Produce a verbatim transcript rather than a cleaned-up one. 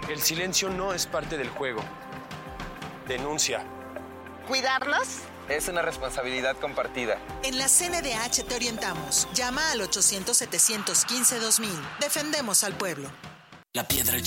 El silencio no es parte del juego. Denuncia. ¿Cuidarnos? Es una responsabilidad compartida. En la C N D H te orientamos. Llama al ochocientos, setecientos quince, dos mil. Defendemos al pueblo. La Piedra